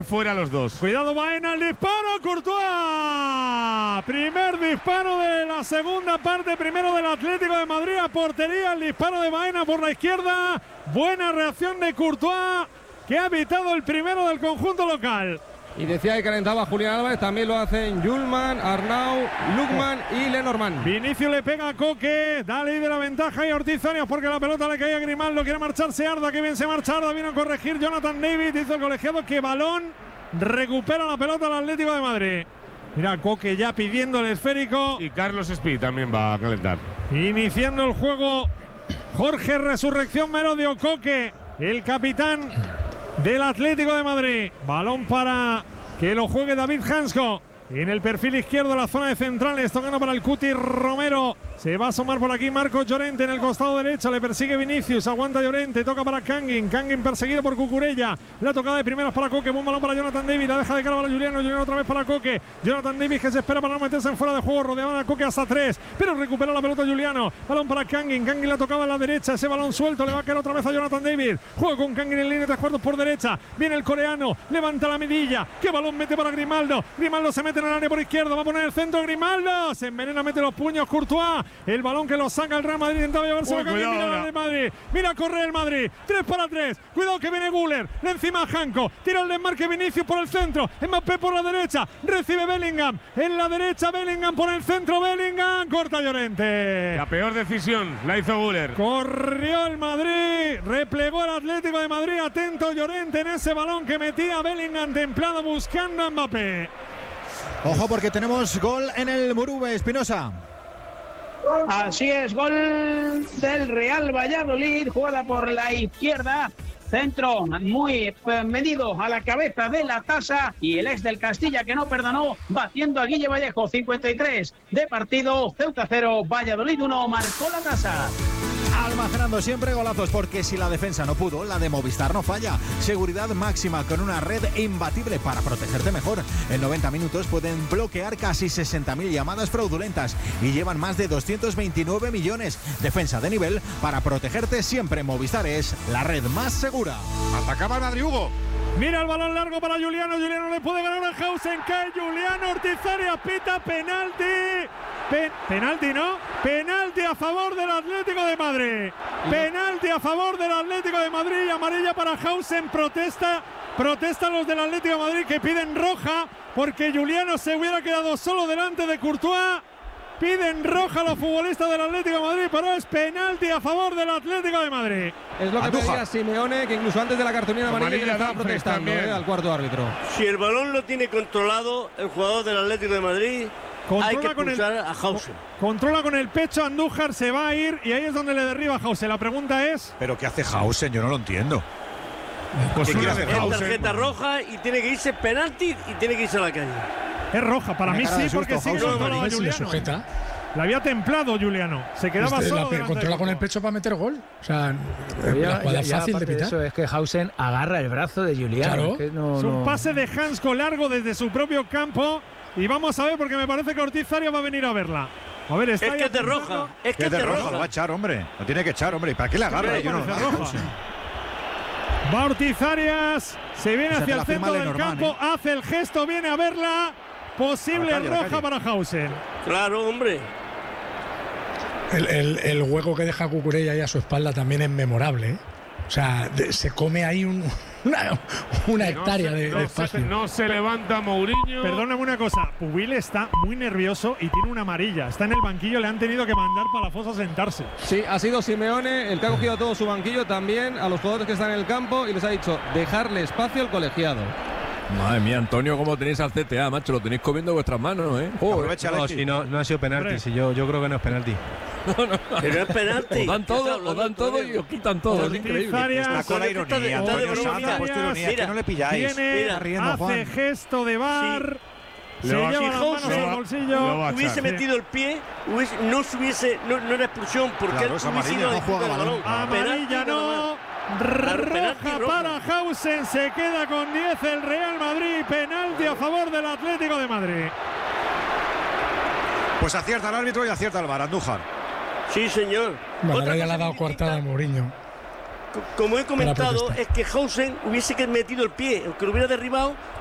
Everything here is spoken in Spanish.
Fuera los dos. Cuidado Baena, el disparo, Courtois. Primer disparo de la segunda parte, primero del Atlético de Madrid a portería, el disparo de Baena por la izquierda. Buena reacción de Courtois, que ha evitado el primero del conjunto local. Y decía que calentaba Julián Álvarez, también lo hacen Yulman, Arnau, Lukman y Lenormand. Vinicius le pega a Coque, da ley de la ventaja y Ortiz Arias porque la pelota le cae a Grimaldo, quiere marcharse Arda, que bien se marcha Arda, vino a corregir Jonathan David, hizo el colegiado que balón, recupera la pelota al Atlético de Madrid. Mira Coque ya pidiendo el esférico. Y Carlos Speed también va a calentar. Iniciando el juego, Jorge Resurrección Merodio, Coque, el capitán del Atlético de Madrid. Balón para que lo juegue David Hansko. En el perfil izquierdo, la zona de centrales, tocando para el Cuti Romero. Se va a asomar por aquí Marcos Llorente en el costado derecho. Le persigue Vinicius, aguanta Llorente, toca para Kangin. Kangin perseguido por Cucurella. La tocada de primeras para Coque, buen balón para Jonathan David. La deja de cara para Juliano. Juliano otra vez para Coque. Jonathan David que se espera para no meterse en fuera de juego. Rodeaban a Coque hasta 3, pero recupera la pelota Juliano. Balón para Kangin. Kangin la tocaba a la derecha. Ese balón suelto le va a caer otra vez a Jonathan David. Juega con Kangin en línea de 3/4 por derecha. Viene el coreano, levanta la medilla. ¿Qué balón mete para Grimaldo? Grimaldo se mete en el área por izquierda. Va a poner el centro Grimaldo. Se envenena, mete los puños Courtois. El balón que lo saca el Real Madrid, intentaba llevarse la Kangin. Mira el Madrid. Mira correr el Madrid. 3 para 3. Cuidado que viene Güler. Le encima a Janko. Tira el desmarque Vinicius por el centro. Mbappé por la derecha. Recibe Bellingham. En la derecha Bellingham por el centro. Bellingham. Corta Llorente. La peor decisión la hizo Güler. Corrió el Madrid. Replegó el Atlético de Madrid. Atento Llorente en ese balón que metía Bellingham templado buscando a Mbappé. Ojo porque tenemos gol en el Murube, Espinosa. Así es, gol del Real Valladolid, jugada por la izquierda. Centro muy medido a la cabeza de la tasa y el ex del Castilla que no perdonó, batiendo a Guille Vallejo. 53 de partido, Ceuta 0, Valladolid 1, marcó la tasa. Almacenando siempre golazos porque si la defensa no pudo, la de Movistar no falla. Seguridad máxima con una red imbatible para protegerte mejor. En 90 minutos pueden bloquear casi 60.000 llamadas fraudulentas y llevan más de 229 millones. Defensa de nivel para protegerte siempre. Movistar es la red más segura. Atacaba el Madrid, Hugo. Mira el balón largo para Juliano. Juliano le puede ganar a Hausen. Cae Juliano. Ortiz Arias pita penalti. Penalti, ¿no? Penalti a favor del Atlético de Madrid. Penalti a favor del Atlético de Madrid. Y amarilla para Hausen. Protestan los del Atlético de Madrid que piden roja porque Juliano se hubiera quedado solo delante de Courtois. Piden roja a los futbolistas del Atlético de Madrid, pero es penalti a favor del Atlético de Madrid. Es lo que pedía Simeone, que incluso antes de la cartulina amarilla estaba protestando al cuarto árbitro. Si el balón lo tiene controlado el jugador del Atlético de Madrid, hay que expulsar a Hausen. Controla con el pecho, Andújar se va a ir y ahí es donde le derriba a Hausen. La pregunta es… ¿Pero qué hace Hausen? Yo no lo entiendo. Pues es tarjeta roja y tiene que irse penalti y tiene que irse a la calle. Es roja, para mí sí, porque sigue controlado a Juliano. La había templado Juliano, se quedaba solo. La controla con el pecho para meter gol. O sea, la jugada fácil de pitar. Eso es que Hausen agarra el brazo de Juliano. Claro. Es un pase de Hansko largo desde su propio campo. Y vamos a ver, porque me parece que Ortiz Arias va a venir a verla. A ver, está es que es de roja. Es que es de roja. Lo va a echar, hombre. Lo tiene que echar, hombre. ¿Y para qué le agarra? Yo no va Ortiz Arias, se viene hacia el centro del campo, hace el gesto, viene a verla. Posible roja para Hausen. Claro, hombre. El hueco que deja Cucurella ahí a su espalda también es memorable, ¿eh? O sea, se come ahí una hectárea de espacio. No se levanta Mourinho. Perdóname una cosa, Pubil está muy nervioso y tiene una amarilla. Está en el banquillo, le han tenido que mandar para la fosa a sentarse. Sí, ha sido Simeone el que ha cogido todo su banquillo también a los jugadores que están en el campo y les ha dicho dejarle espacio al colegiado. Madre mía, Antonio, ¿cómo tenéis al CTA, macho? Lo tenéis comiendo vuestras manos, ¿eh? No, si no ha sido penalti. Si yo creo que no es penalti. No es penalti. Os dan todo y os quitan todo. Es increíble. Está con la ironía, Antonio Sanz ha puesto ironía. Es que no le pilláis. Hace gesto de bar. Se lleva las manos al bolsillo. Hubiese metido el pie, no era expulsión porque él hubiese ido a jugar el balón. Amarilla no. Roja para Hausen, se queda con 10 el Real Madrid, penalti a favor del Atlético de Madrid. Pues acierta el árbitro y acierta el VAR, Andújar. Sí, señor. Bueno, ahora ya le ha dado coartada a Mourinho. como he comentado, es que Hausen hubiese metido el pie, aunque lo hubiera derribado,